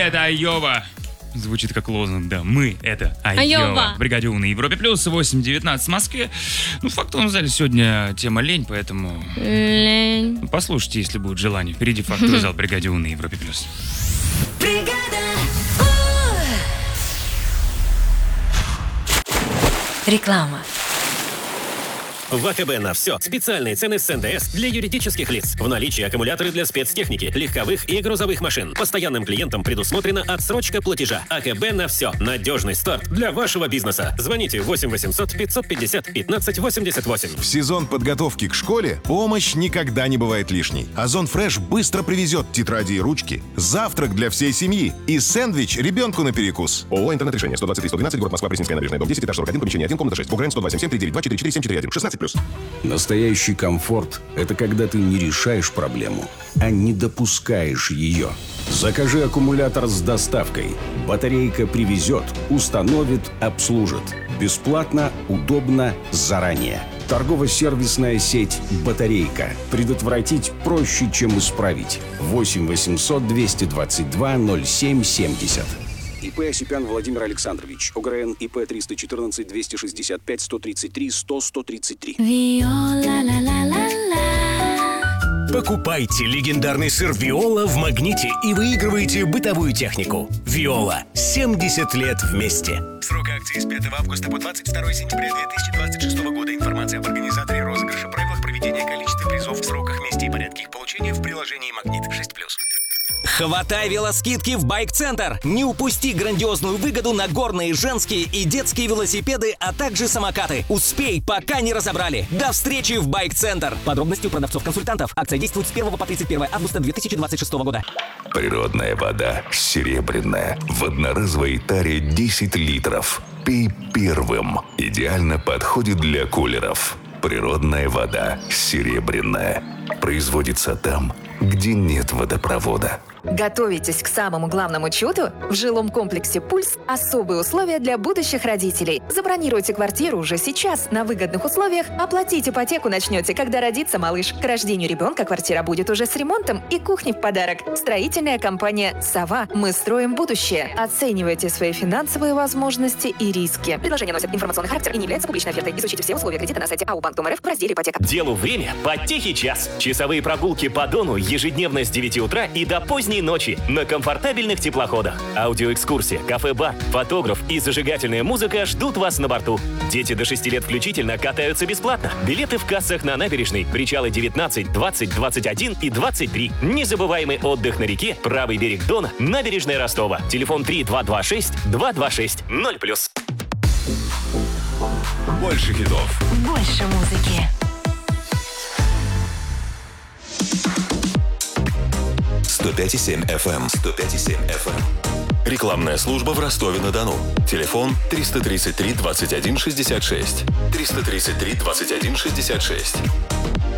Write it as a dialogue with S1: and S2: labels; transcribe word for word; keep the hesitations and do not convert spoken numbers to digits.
S1: это Айова. Звучит как лозунг, да. Мы — это Айова.
S2: Айова.
S1: В бригаде У на Европе Плюс, восемь девятнадцать в Москве. Ну, в фактовом зале сегодня тема лень, поэтому...
S2: Лень.
S1: Послушайте, если будет желание. Впереди фактовый зал в бригаде У на Европе Плюс.
S3: Реклама.
S4: В АКБ на все. Специальные цены с эн дэ эс для юридических лиц. В наличии аккумуляторы для спецтехники, легковых и грузовых машин. Постоянным клиентам предусмотрена отсрочка платежа. АКБ на все. Надежный старт для вашего бизнеса. Звоните восемь восемьсот пятьсот пятьдесят пятнадцать восемьдесят восемь.
S5: В сезон подготовки к школе помощь никогда не бывает лишней. Озон Фреш быстро привезет тетради и ручки, завтрак для всей семьи и сэндвич ребенку на перекус. ООО «Интернет-решение». сто двадцать три сто двенадцать, город Москва, Пресненская набережная, дом десять, этаж сорок один, помещение один, комната шесть. Бугрен сто два семь семь три девять два четыре четыре семь четыре один. шестнадцать плюс.
S6: Настоящий комфорт – это когда ты не решаешь проблему, а не допускаешь ее. Закажи аккумулятор с доставкой. Батарейка привезет, установит, обслужит. Бесплатно, удобно, заранее. Торгово-сервисная сеть «Батарейка». Предотвратить проще, чем исправить. восемь восемьсот двести двадцать два ноль семь семьдесят. ИП Осипян Владимир Александрович. ОГРН ИП триста четырнадцать двести шестьдесят пять сто тридцать три сто сто тридцать три.
S7: Покупайте легендарный сыр «Виола» в «Магните» и выигрывайте бытовую технику. «Виола» – семьдесят лет вместе. Срок акции с пятого августа по двадцать второе сентября две тысячи двадцать шестого года. Информация об организаторе розыгрыша, правилах проведения, количестве призов, сроках, месте и порядке их получения в приложении «Магнит» шесть плюс.
S8: Хватай велоскидки в Байк-центр. Не упусти грандиозную выгоду на горные, женские и детские велосипеды, а также самокаты. Успей, пока не разобрали. До встречи в Байк-центр. Подробности у продавцов-консультантов. Акция действует с первого по тридцать первое августа две тысячи двадцать шестого года.
S9: Природная вода серебряная. В одноразовой таре десять литров. Пей первым. Идеально подходит для кулеров. Природная вода серебряная. Производится там, где нет водопровода.
S3: Готовитесь к самому главному чуду? В жилом комплексе «Пульс» особые условия для будущих родителей. Забронируйте квартиру уже сейчас на выгодных условиях. Оплатить ипотеку начнете, когда родится малыш. К рождению ребенка квартира будет уже с ремонтом и кухней в подарок. Строительная компания «Сова». Мы строим будущее. Оценивайте свои финансовые возможности и риски. Предложение носит информационный характер и не является публичной офертой. Изучите все условия кредита на сайте АО «Банк Том.РФ» в разделе «Ипотека».
S4: Делу время. Подтехи час. Часовые прогулки по Дону ежедневно с девяти утра и до поздней ночи на комфортабельных теплоходах. Аудиоэкскурсия, кафе-бар, фотограф и зажигательная музыка ждут вас на борту. Дети до шести лет включительно катаются бесплатно. Билеты в кассах на набережной. Причалы девятнадцать, двадцать, двадцать один и двадцать три. Незабываемый отдых на реке, правый берег Дона, набережная Ростова. Телефон три два два шесть два два шесть ноль плюс.
S9: Больше хитов.
S3: Больше музыки.
S9: сто пять и семь эф эм. сто пять и семь эф эм. Рекламная служба в Ростове-на-Дону. Телефон триста тридцать три двадцать один шестьдесят шесть. триста тридцать три двадцать один шестьдесят шесть.